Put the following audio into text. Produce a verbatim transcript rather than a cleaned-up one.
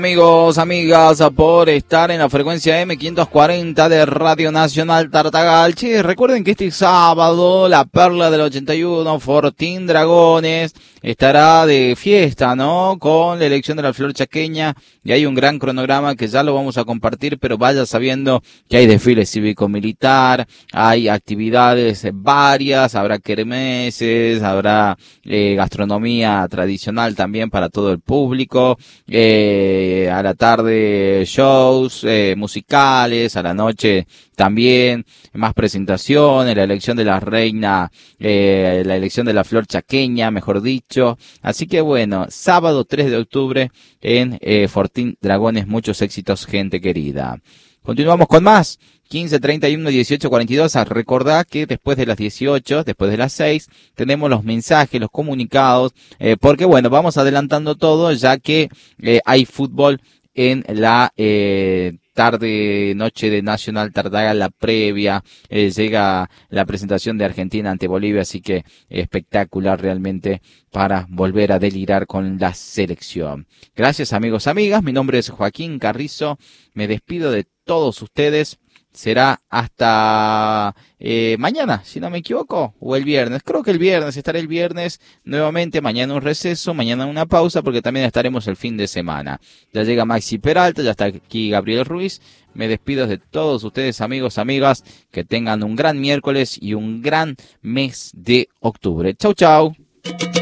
Amigos, amigas, por estar en la frecuencia eme quinientos cuarenta de Radio Nacional Tartagal. Che, recuerden que este sábado la Perla del ochenta y uno, Fortín Dragones, estará de fiesta, ¿no? Con la elección de la flor chaqueña, y hay un gran cronograma que ya lo vamos a compartir, pero vaya sabiendo que hay desfile cívico-militar, hay actividades varias, habrá kermeses, habrá eh, gastronomía tradicional también para todo el público, eh, a la tarde shows eh, musicales, a la noche también más presentaciones, la elección de la reina, eh, la elección de la flor chaqueña, mejor dicho. Así que bueno, sábado tres de octubre en eh, Fortín Dragones, muchos éxitos, gente querida. Continuamos con más. quince, treinta y uno, dieciocho, cuarenta y dos. Recordá que después de las dieciocho, después de las seis, tenemos los mensajes, los comunicados, eh, porque bueno, vamos adelantando todo, ya que eh, hay fútbol en la eh, tarde, noche de Nacional Tartagal, la previa, eh, llega la presentación de Argentina ante Bolivia, así que espectacular realmente para volver a delirar con la selección. Gracias, amigos, amigas, mi nombre es Joaquín Carrizo, me despido de todos ustedes. Será hasta eh, mañana, si no me equivoco, o el viernes. Creo que el viernes, estaré el viernes nuevamente, mañana un receso, mañana una pausa, porque también estaremos el fin de semana. Ya llega Maxi Peralta, ya está aquí Gabriel Ruiz. Me despido de todos ustedes, amigos, amigas, que tengan un gran miércoles y un gran mes de octubre. Chau, chau.